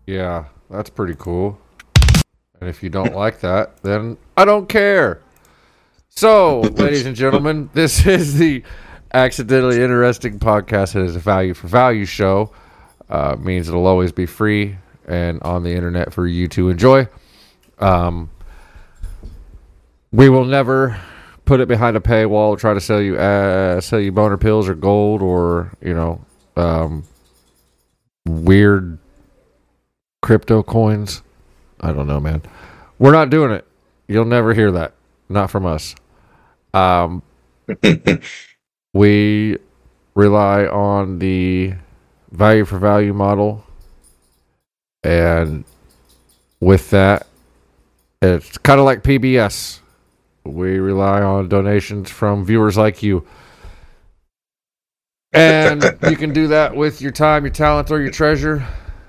Yeah, that's pretty cool. And if you don't like that, then I don't care. So, ladies and gentlemen, this is the Accidentally Interesting Podcast. It is a value for value show. Means it'll always be free and on the internet for you to enjoy. We will never put it behind a paywall, try to sell you boner pills or gold or, weird crypto coins. I don't know, man. We're not doing it. You'll never hear that. Not from us. We rely on the value for value model. And with that, it's kind of like PBS. We rely on donations from viewers like you. And you can do that with your time, your talent, or your treasure.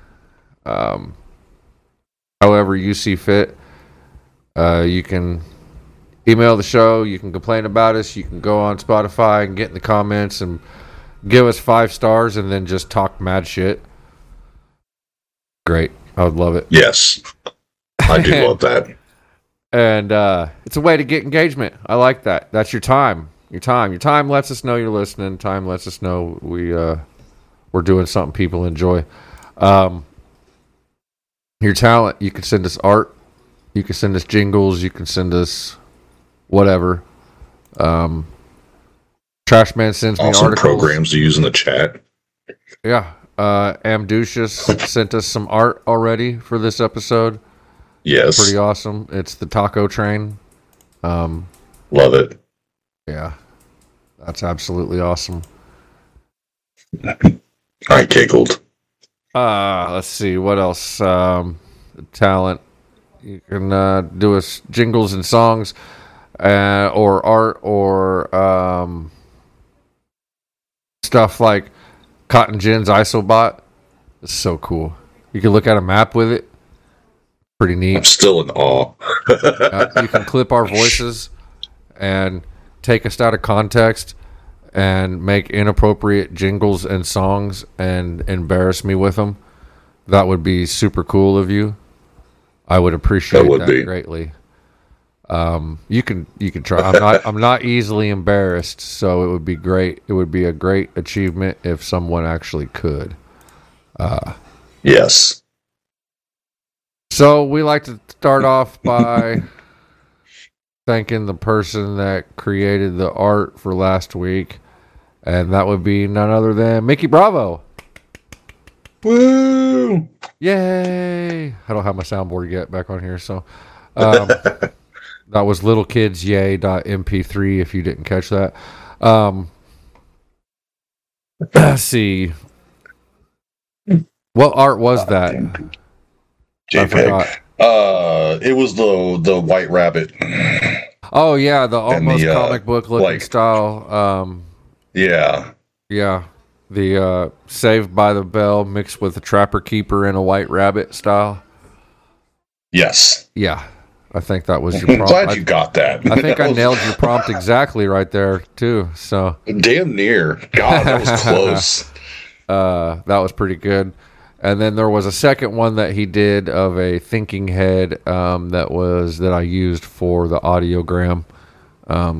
However you see fit. You can email the show. You can complain about us. You can go on Spotify and get in the comments and give us 5 stars and then just talk mad shit. Great. I would love it. Yes. I do love that. And it's a way to get engagement. I like that. That's your time. Your time lets us know you're listening. Time lets us know we're doing something people enjoy. Your talent, you can send us art. You can send us jingles. You can send us whatever. Trashman sends me awesome articles. Programs to use in the chat. Yeah. Amducious sent us some art already for this episode. Yes. Pretty awesome. It's the taco train. Love it. Yeah. That's absolutely awesome. I giggled. Let's see. What else? Talent. You can do us jingles and songs or art or stuff like Cotton Gin's Isobot. It's so cool. You can look at a map with it. Pretty neat. I'm still in awe. You can clip our voices and take us out of context and make inappropriate jingles and songs and embarrass me with them. That would be super cool of you. I would appreciate that greatly. You can try. I'm not easily embarrassed, so it would be great. It would be a great achievement if someone actually could. Yes. So we like to start off by thanking the person that created the art for last week, and that would be none other than Mickey Bravo. Woo! Yay! I don't have my soundboard yet back on here, so that was littlekids.yay.mp3 if you didn't catch that. Let's see. What art was that? JPEG. It was the White Rabbit. Oh yeah, the almost comic book looking style. Yeah. Yeah. The Saved by the Bell mixed with a Trapper Keeper and a White Rabbit style. Yes. Yeah. I think that was your I'm prompt. glad you got that. I think I nailed your prompt exactly right there too. So damn near. God, that was close. That was pretty good. And then there was a second one that he did of a thinking head that I used for the audiogram.